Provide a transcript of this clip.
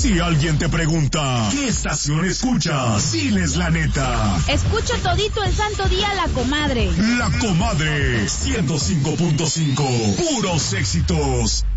Si alguien te pregunta, ¿qué estación escuchas? Diles la neta. Escucho todito el santo día La Comadre. La Comadre, 105.5, puros éxitos.